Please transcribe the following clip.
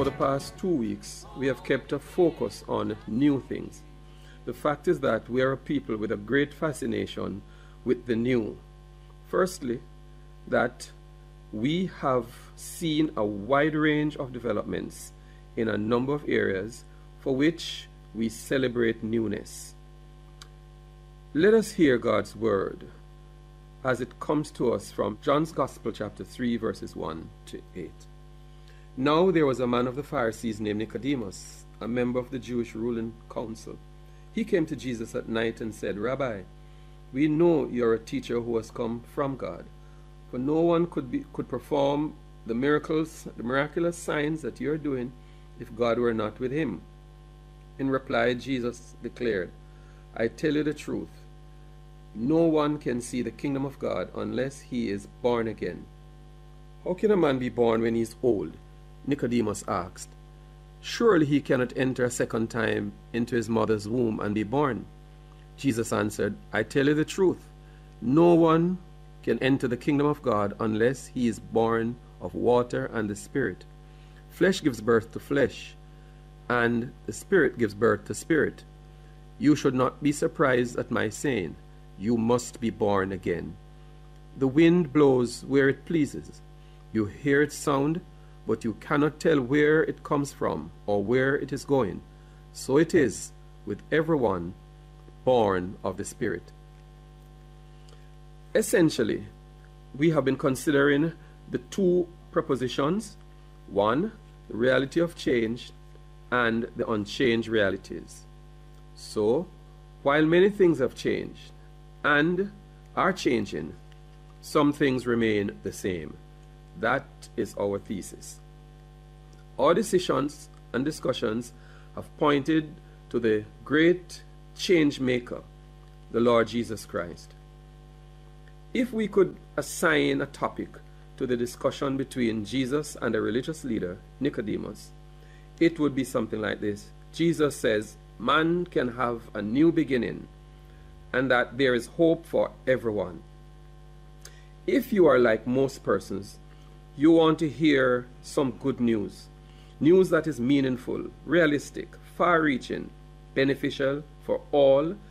For the past 2 weeks, we have kept a focus on new things. The fact is that we are a people with a great fascination with the new. Firstly, that we have seen a wide range of developments in a number of areas for which we celebrate newness. Let us hear God's word as it comes to us from John's Gospel, chapter 3, verses 1 to 8. Now there was a man of the Pharisees named Nicodemus, a member of the Jewish ruling council. He came to Jesus at night and said, Rabbi, we know you are a teacher who has come from God, for no one could perform the miraculous signs that you are doing if God were not with him. In reply, Jesus declared, I tell you the truth, no one can see the kingdom of God unless he is born again. How can a man be born when he is old? Nicodemus asked. Surely he cannot enter a second time into his mother's womb and be born. Jesus answered, I tell you the truth, no one can enter the kingdom of God unless he is born of water and the Spirit. Flesh gives birth to flesh, and the Spirit gives birth to spirit. You should not be surprised at my saying, you must be born again. The wind blows where it pleases. You hear its sound, but you cannot tell where it comes from or where it is going. So it is with everyone born of the Spirit. Essentially, we have been considering the two propositions. One, the reality of change, and the unchanged realities. So, while many things have changed and are changing, some things remain the same. That is our thesis. Our decisions and discussions have pointed to the great change maker, the Lord Jesus Christ. If we could assign a topic to the discussion between Jesus and a religious leader, Nicodemus, it would be something like this. Jesus says, man can have a new beginning and that there is hope for everyone. If you are like most persons, you want to hear some good news. News that is meaningful, realistic, far-reaching, beneficial for all,